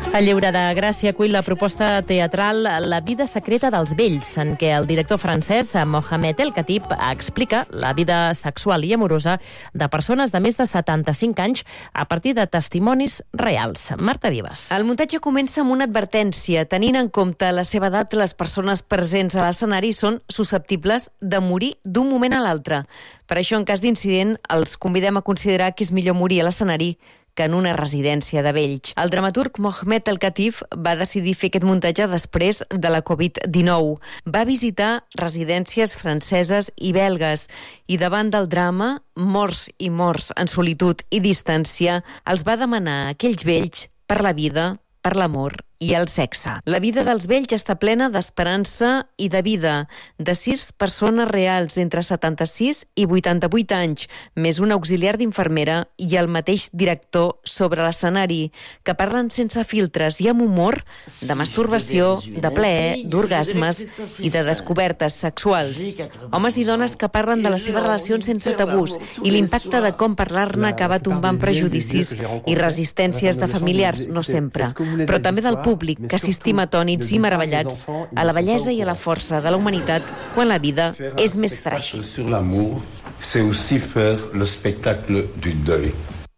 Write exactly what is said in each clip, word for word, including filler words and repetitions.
El Lliure de Gràcia acull la proposta teatral La vida secreta dels vells, en què el director francès Mohamed El Khatib explica la vida sexual i amorosa de persones de més de setanta-cinc anys a partir de testimonis reals. Marta Vives. El muntatge comença amb una advertència. Tenint en compte la seva edat, les persones presents a l'escenari són susceptibles de morir d'un moment a l'altre. Per això, en cas d'incident, els convidem a considerar que és millor morir a l'escenari que en una residència de vells. El dramaturg Mohamed El Khatib va decidir fer aquest muntatge després de la covid dinou. Va visitar residències franceses i belgues i davant del drama, morts i morts en solitud i distància, els va demanar a aquells vells per la vida, per l'amor i el sexe. La vida dels vells està plena d'esperança i de vida, de sis persones reals entre setanta-sis i vuitanta-vuit anys, més un auxiliar d'infermera i el mateix director sobre l'escenari, que parlen sense filtres i amb humor de masturbació, de plaer, d'orgasmes i de descobertes sexuals. Homes i dones que parlen de les seves relacions sense tabús i l'impacte de com parlar-ne acaba tombant prejudicis i resistències de familiars, no sempre, però també del públic que assistim atònits i meravellats a la bellesa i a la força de la humanitat quan la vida és més fràgil. Sur l'amour, c'est aussi faire le spectacle du deuil.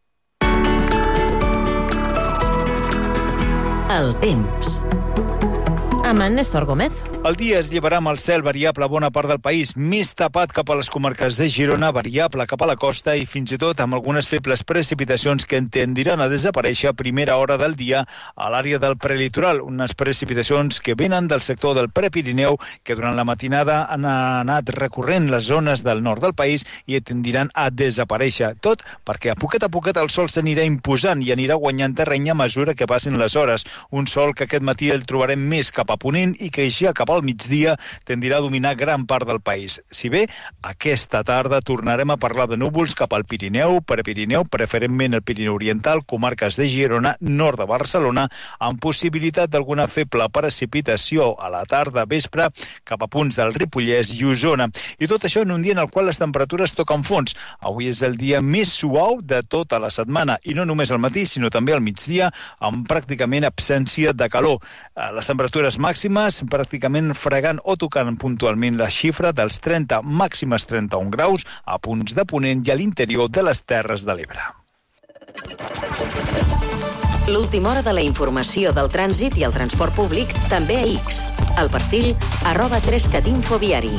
El temps. Amb en Néstor Gómez. El dia es llevarà amb el cel variable a bona part del país, més tapat cap a les comarques de Girona, variable cap a la costa i fins i tot amb algunes febles precipitacions que tendiran a desaparèixer a primera hora del dia a l'àrea del prelitoral. Unes precipitacions que venen del sector del Prepirineu, que durant la matinada han anat recorrent les zones del nord del país i tendiran a desaparèixer. Tot perquè a poquet a poquet el sol s'anirà imposant i anirà guanyant terreny a mesura que passin les hores. Un sol que aquest matí el trobarem més cap a ponent i que ja cap al migdia tendirà a dominar gran part del país. Si bé, aquesta tarda tornarem a parlar de núvols cap al Pirineu, Prepirineu, preferentment el Pirineu Oriental, comarques de Girona, nord de Barcelona, amb possibilitat d'alguna feble precipitació a la tarda vespre cap a punts del Ripollès i Osona. I tot això en un dia en el qual les temperatures toquen fons. Avui és el dia més suau de tota la setmana, i no només al matí, sinó també al migdia, amb pràcticament absència de calor. Les temperatures màximes pràcticament fregant o tocant puntualment la xifra dels trenta, màximes trenta-un graus a punts de ponent i a l'interior de les Terres de l'Ebre. L'última hora de la informació del trànsit i el transport públic també a X. El perfil arroba trescat infoviari.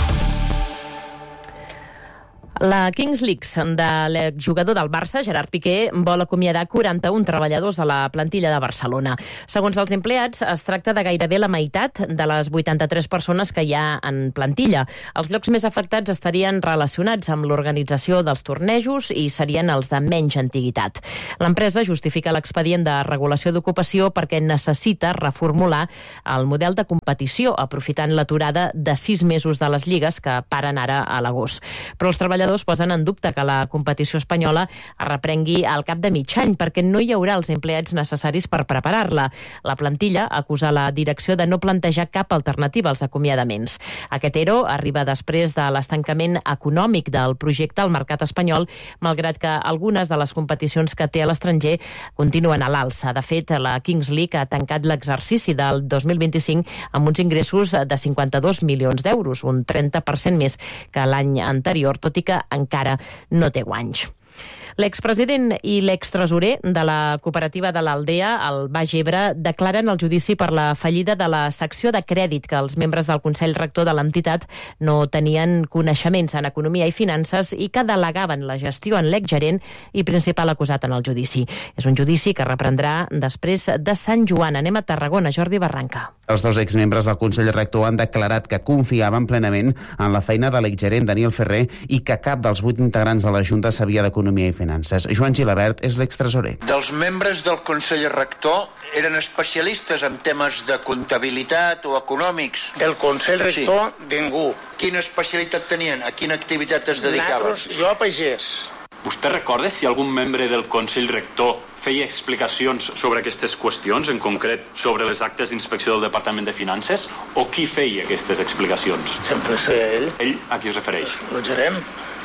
La Kings League de l'exjugador del Barça, Gerard Piqué, vol acomiadar quaranta-un treballadors a la plantilla de Barcelona. Segons els empleats, es tracta de gairebé la meitat de les vuitanta-tres persones que hi ha en plantilla. Els llocs més afectats estarien relacionats amb l'organització dels tornejos i serien els de menys antiguitat. L'empresa justifica l'expedient de regulació d'ocupació perquè necessita reformular el model de competició, aprofitant l'aturada de sis mesos de les lligues que paren ara a l'agost. Però els treballadors posen en dubte que la competició espanyola es reprengui al cap de mig any perquè no hi haurà els empleats necessaris per preparar-la. La plantilla acusa la direcció de no plantejar cap alternativa als acomiadaments. Aquest E R O arriba després de l'estancament econòmic del projecte al mercat espanyol, malgrat que algunes de les competicions que té a l'estranger continuen a l'alça. De fet, la Kings League ha tancat l'exercici del dos mil vint-i-cinc amb uns ingressos de cinquanta-dos milions d'euros, un trenta per cent més que l'any anterior, tot i que encara no té guanys. L'expresident i l'extresorer de la cooperativa de l'Aldea, el Baix Ebre, declaren el judici per la fallida de la secció de crèdit que els membres del Consell Rector de l'entitat no tenien coneixements en economia i finances i que delegaven la gestió en l'exgerent i principal acusat en el judici. És un judici que reprendrà després de Sant Joan. Anem a Tarragona, Jordi Barranca. Els dos exmembres del Consell Rector han declarat que confiaven plenament en la feina de l'exgerent Daniel Ferrer i que cap dels vuit integrants de la Junta sabia d'economia i finances. Joan Gilabert és l'extresorer. Dels membres del Consell Rector eren especialistes en temes de comptabilitat o econòmics. El Consell Rector, sí. Ningú. Quina especialitat tenien? A quina activitat es dedicaven? Nosaltres, jo pagès. Vostè recorda si algun membre del Consell Rector feia explicacions sobre aquestes qüestions, en concret sobre les actes d'inspecció del Departament de Finances, o qui feia aquestes explicacions? Sempre sé ell. Ell a qui es refereix? El gerent.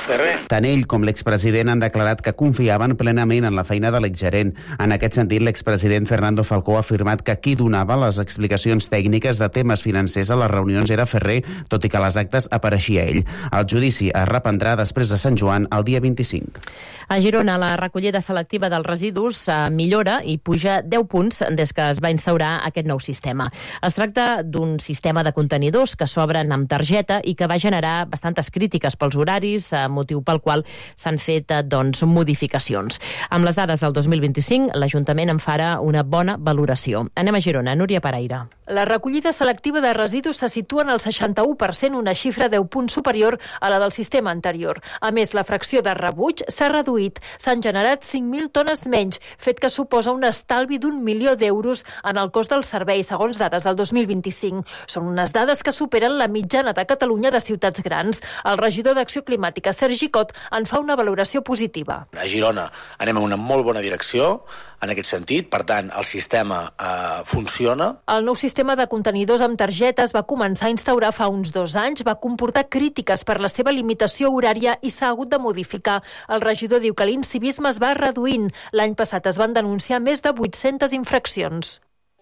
Ferrer. Tant ell com l'expresident han declarat que confiaven plenament en la feina de l'exgerent. En aquest sentit, l'expresident Fernando Falcó ha afirmat que qui donava les explicacions tècniques de temes financers a les reunions era Ferrer, tot i que a les actes apareixia ell. El judici es reprendrà després de Sant Joan el dia vint-i-cinc. A Girona, la recollida selectiva dels residus millora i puja deu punts des que es va instaurar aquest nou sistema. Es tracta d'un sistema de contenidors que s'obren amb targeta i que va generar bastantes crítiques pels horaris, motiu pel qual s'han fet doncs, modificacions. Amb les dades del dos mil vint-i-cinc, l'Ajuntament en farà una bona valoració. Anem a Girona, Núria Pereira. La recollida selectiva de residus se situa en el seixanta-u per cent, una xifra deu punts superior a la del sistema anterior. A més, la fracció de rebuig s'ha reduït. S'han generat cinc mil tones menys, fet que suposa un estalvi d'un milió d'euros en el cost del servei, segons dades del dos mil vint-i-cinc. Són unes dades que superen la mitjana de Catalunya de ciutats grans. El regidor d'Acció Climàtica, Sergi Cot, en fa una valoració positiva. A Girona anem en una molt bona direcció en aquest sentit, per tant, el sistema eh, funciona. El nou sistema de contenidors amb targetes va començar a instaurar fa uns dos anys, va comportar crítiques per la seva limitació horària i s'ha hagut de modificar. El regidor diu que l'incivisme es va reduint. L'any passat es van denunciar més de vuit-centes infraccions.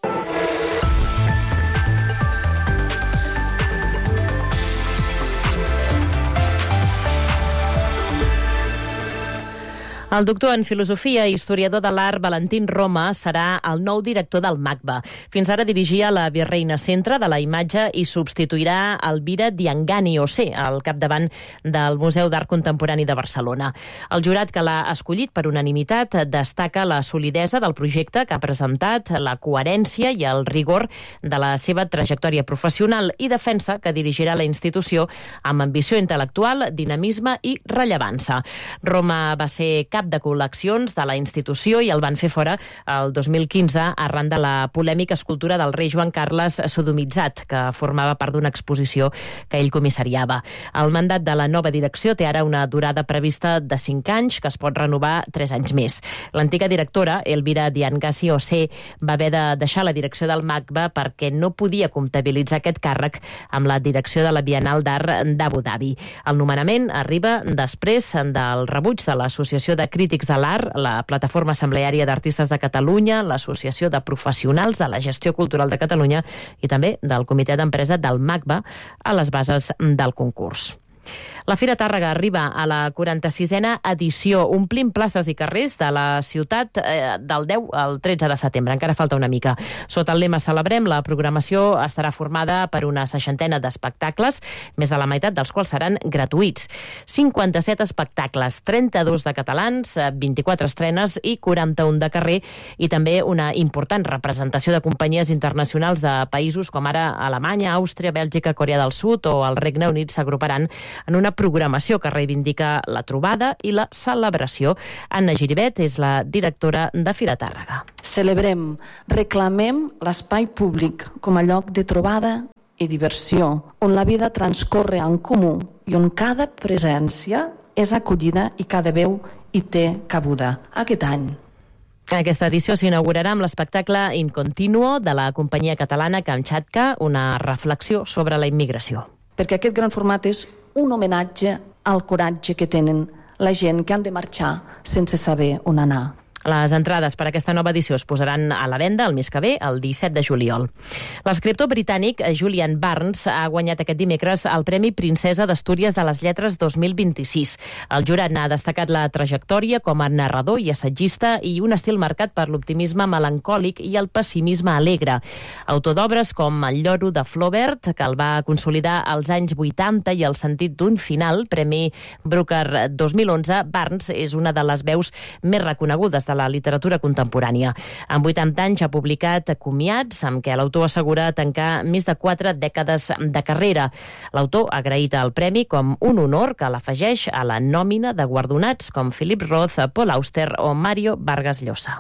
El doctor en filosofia i historiador de l'art Valentín Roma serà el nou director del MACBA. Fins ara dirigia la Virreina Centre de la Imatge i substituirà Elvira Diangani Ossé al capdavant del Museu d'Art Contemporani de Barcelona. El jurat que l'ha escollit per unanimitat destaca la solidesa del projecte que ha presentat, la coherència i el rigor de la seva trajectòria professional i defensa que dirigirà la institució amb ambició intel·lectual, dinamisme i rellevància. Roma va ser cap de col·leccions de la institució i el van fer fora el dos mil quinze arran de la polèmica escultura del rei Joan Carles sodomitzat, que formava part d'una exposició que ell comissariava. El mandat de la nova direcció té ara una durada prevista de cinc anys, que es pot renovar tres anys més. L'antiga directora, Elvira Diangani Ossé, va haver de deixar la direcció del MACBA perquè no podia comptabilitzar aquest càrrec amb la direcció de la Bienal d'Art d'Abu Dhabi. El nomenament arriba després del rebuig de l'Associació de Crítics de l'Art, la Plataforma Assembleària d'Artistes de Catalunya, l'Associació de Professionals de la Gestió Cultural de Catalunya i també del Comitè d'Empresa del MACBA a les bases del concurs. La Fira Tàrrega arriba a la quaranta-sisena edició, omplint places i carrers de la ciutat eh, del deu al tretze de setembre. Encara falta una mica. Sota el lema Celebrem, la programació estarà formada per una seixantena d'espectacles, més de la meitat dels quals seran gratuïts. cinquanta-set espectacles, trenta-dos de catalans, vint-i-quatre estrenes i quaranta-un de carrer, i també una important representació de companyies internacionals de països com ara Alemanya, Àustria, Bèlgica, Corea del Sud o el Regne Unit s'agruparan en una programació que reivindica la trobada i la celebració. Anna Giribet és la directora de Fira Tàrrega. Celebrem, reclamem l'espai públic com a lloc de trobada i diversió, on la vida transcorre en comú i on cada presència és acollida i cada veu hi té cabuda. Aquest any Aquesta edició s'inaugurarà amb l'espectacle In Continuo de la companyia catalana Kamchatka, una reflexió sobre la immigració. Perquè aquest gran format és un homenatge al coratge que tenen la gent que han de marxar sense saber on anar. Les entrades per a aquesta nova edició es posaran a la venda el mes que ve, el disset de juliol. L'escriptor britànic Julian Barnes ha guanyat aquest dimecres el Premi Princesa d'Astúries de les Lletres dos mil vint-i-sis. El jurat n'ha destacat la trajectòria com a narrador i assagista i un estil marcat per l'optimisme melancòlic i el pessimisme alegre. Autor d'obres com El lloro de Flaubert, que el va consolidar als anys vuitanta, i El sentit d'un final, Premi Booker dos mil onze, Barnes és una de les veus més reconegudes de la literatura contemporània. En vuitanta anys ha publicat Comiats, amb què l'autor assegura tancar més de quatre dècades de carrera. L'autor ha agraït el premi com un honor que l'afegeix a la nòmina de guardonats com Philip Roth, Paul Auster o Mario Vargas Llosa.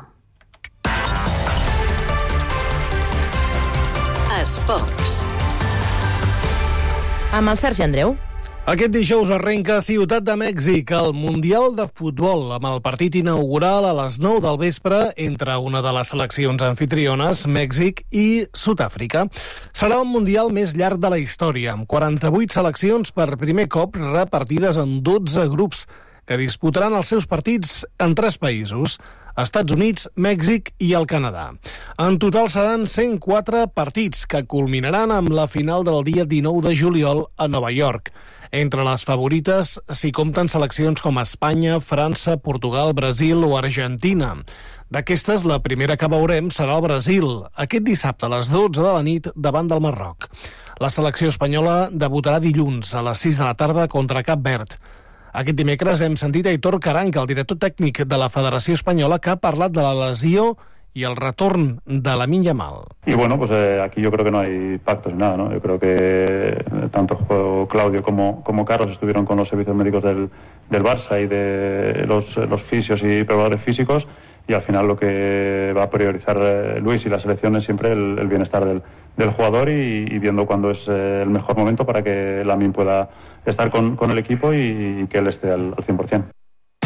Esports. Amb el Sergi Andreu. Aquest dijous arrenca a Ciutat de Mèxic el Mundial de Futbol, amb el partit inaugural a les nou del vespre entre una de les seleccions anfitriones, Mèxic i Sud-àfrica. Serà el Mundial més llarg de la història, amb quaranta-vuit seleccions per primer cop repartides en dotze grups, que disputaran els seus partits en tres països: Estats Units, Mèxic i el Canadà. En total seran cent quatre partits, que culminaran amb la final del dia dinou de juliol a Nova York. Entre les favorites s'hi compten seleccions com Espanya, França, Portugal, Brasil o Argentina. D'aquestes, la primera que veurem serà el Brasil, aquest dissabte a les dotze de la nit davant del Marroc. La selecció espanyola debutarà dilluns a les sis de la tarda contra Cap Verd. Aquest dimecres hem sentit a Aitor Karanka, el director tècnic de la Federació Espanyola, que ha parlat de la lesió y el retorn de Lamine Yamal. Y bueno, pues eh, aquí yo creo que no hay pactos ni nada, ¿no? Yo creo que tanto Claudio como, como Carlos estuvieron con los servicios médicos del, del Barça y de los, los fisios y preparadores físicos, y al final lo que va a priorizar eh, Luis y la selección es siempre el, el bienestar del, del jugador y, y viendo cuándo es eh, el mejor momento para que Lamine pueda estar con, con el equipo y, y que él esté al, al cien por ciento.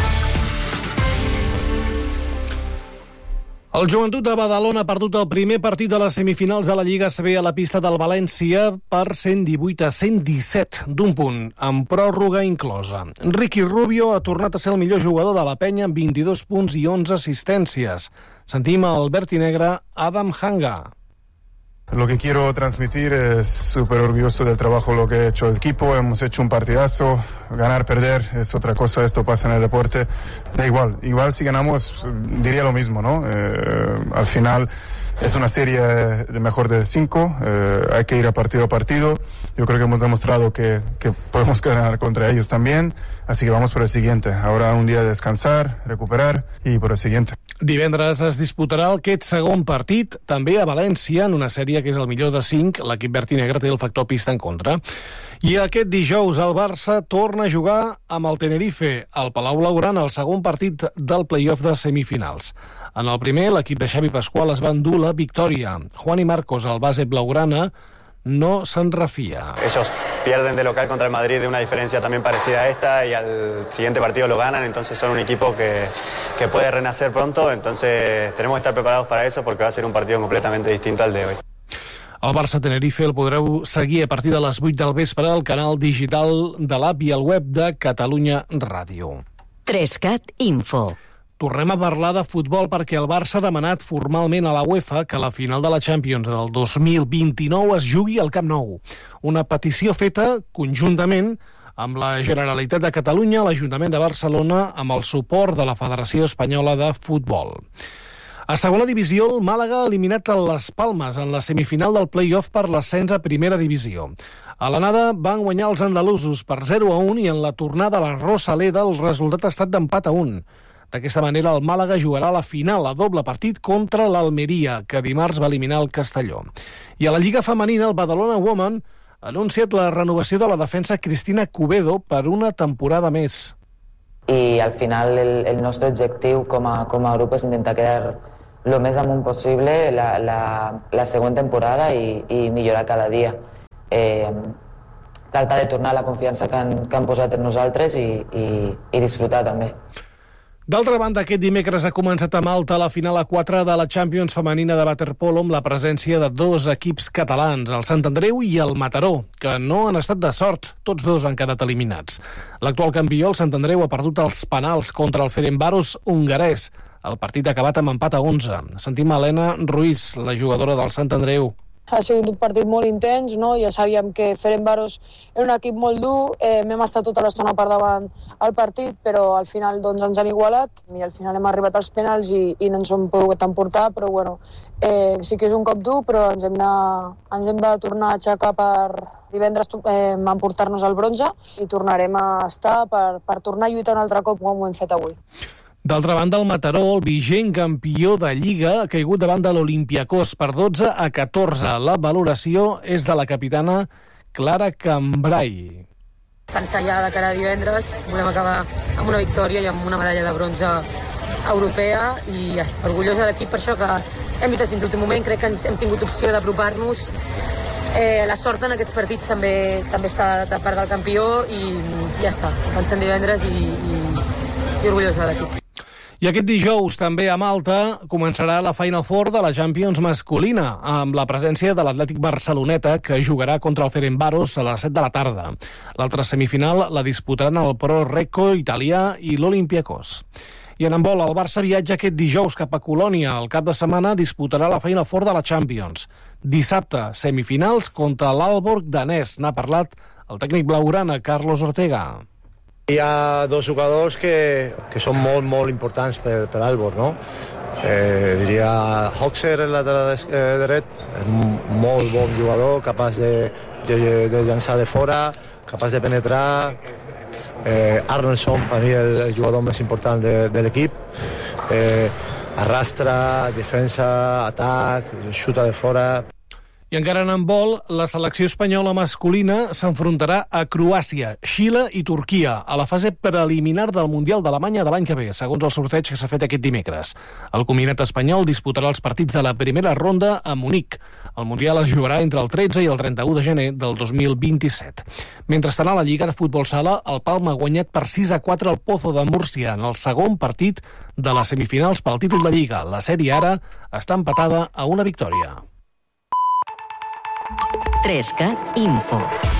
El Joventut de Badalona ha perdut el primer partit de les semifinals de la Lliga A C B a la pista del València per cent divuit a cent disset d'un punt, amb pròrroga inclosa. Ricky Rubio ha tornat a ser el millor jugador de la penya amb vint-i-dos punts i onze assistències. Sentim el verd i negre Adam Hanga. Lo que quiero transmitir es súper orgulloso del trabajo lo que ha hecho el equipo. Hemos hecho un partidazo. Ganar, perder es otra cosa. Esto pasa en el deporte. Da igual. Igual si ganamos diría lo mismo, ¿no? Eh, al final es una serie de mejor de cinco. Eh, hay que ir a partido a partido. Yo creo que hemos demostrado que, que podemos ganar contra ellos también. Así que vamos por el siguiente. Ahora un día de descansar, recuperar y por el siguiente. Divendres es disputarà aquest segon partit, també a València, en una sèrie que és el millor de cinc. L'equip verd i negre té el factor pista en contra. I aquest dijous el Barça torna a jugar amb el Tenerife, al Palau Blaugrana, el segon partit del play-off de semifinals. En el primer, l'equip de Xavi Pascual es va endur la victòria. Juan i Marcos, el base blaugrana, no se'n refia. Ellos pierden de local contra el Madrid de una diferencia también parecida a esta y al siguiente partido lo ganan, entonces son un equipo que, que puede renacer pronto, entonces tenemos que estar preparados para eso porque va a ser un partido completamente distinto al de hoy. El Barça-Tenerife el podreu seguir a partir de les vuit del vespre al canal digital de l'app i al web de Catalunya Ràdio. Trescat Info. Tornem a parlar de futbol perquè el Barça ha demanat formalment a la UEFA que la final de la Champions del dos mil vint-i-nou es jugui al Camp Nou. Una petició feta conjuntament amb la Generalitat de Catalunya, l'Ajuntament de Barcelona, amb el suport de la Federació Espanyola de Futbol. A segona divisió, el Màlaga ha eliminat a les Palmes en la semifinal del play-off per l'ascens a primera divisió. A l'anada van guanyar els andalusos per zero a un i en la tornada a la Rosaleda el resultat ha estat d'empat a un. D'aquesta manera, el Màlaga jugarà la final a doble partit contra l'Almeria, que dimarts va eliminar el Castelló. I a la Lliga Femenina, el Badalona Women ha anunciat la renovació de la defensa Cristina Cubedo per una temporada més. I al final el, el nostre objectiu com a, com a grup és intentar quedar lo més amunt possible la, la, la següent temporada i, i millorar cada dia. Eh, tractar de tornar la confiança que han, que han posat en nosaltres i, i, i disfrutar també. D'altra banda, aquest dimecres ha començat a Malta la final a quatre de la Champions femenina de waterpolo amb la presència de dos equips catalans, el Sant Andreu i el Mataró, que no han estat de sort. Tots dos han quedat eliminats. L'actual campió, el Sant Andreu, ha perdut els penals contra el Ferencváros hongarès. El partit ha acabat amb empat a onze. Sentim a Helena Ruiz, la jugadora del Sant Andreu. Ha sigut un partit molt intens, no? Ja sabíem que Ferencváros era un equip molt dur, eh, m'hem estat tota l'estona per davant al partit, però al final doncs, ens han igualat i al final hem arribat als penals i, i no ens hem pogut emportar, però bueno, eh, sí que és un cop dur, però ens hem de, ens hem de tornar a aixecar per divendres eh, emportar-nos el bronze i tornarem a estar per, per tornar a lluitar un altre cop com ho hem fet avui. D'altra banda, el Mataró, el vigent campió de Lliga, ha caigut davant de l'Olympiacós per dotze a catorze. La valoració és de la capitana Clara Cambrai. Pensar ja de cara a divendres, volem acabar amb una victòria i amb una medalla de bronze europea i estic orgullosa de l'equip per això que hem lluitat fins l'últim moment, crec que ens hem tingut opció d'apropar-nos Eh, la sort en aquests partits també també està de part del campió i ja està, pensant divendres i, i, i orgullosa de l'equip. I aquest dijous també a Malta començarà la Final Four de la Champions masculina amb la presència de l'Atlètic Barceloneta que jugarà contra el Ferencváros a les set de la tarda. L'altra semifinal la disputaran el Pro Recco italià i l'Olympiacos. I en handbol, el Barça viatja aquest dijous cap a Colònia. El cap de setmana disputarà la Final Four de la Champions. Dissabte, semifinals contra l'Aalborg danès. N'ha parlat el tècnic blaugrana, Carlos Ortega. Hi ha dos jugadors que, que són molt, molt importants per, per Aalborg, no? Eh, diria Hoxer, el lateral dret, és un molt bon jugador, capaç de, de, de llançar de fora, capaç de penetrar. Eh, Arnoldsson, per mi, el, el jugador més important de, de l'equip. Eh, arrastra, defensa, atac, xuta de fora. I encara en handbol, la selecció espanyola masculina s'enfrontarà a Croàcia, Xile i Turquia a la fase preliminar del Mundial d'Alemanya de l'any que ve, segons el sorteig que s'ha fet aquest dimecres. El combinat espanyol disputarà els partits de la primera ronda a Munic. El Mundial es jugarà entre el tretze i el trenta-u de gener del dos mil vint-i-set. Mentrestant, a la Lliga de Futbol Sala, el Palma ha guanyat per sis a quatre el Pozo de Múrcia en el segon partit de les semifinals pel títol de Lliga. La sèrie ara està empatada a una victòria. tres cat Info.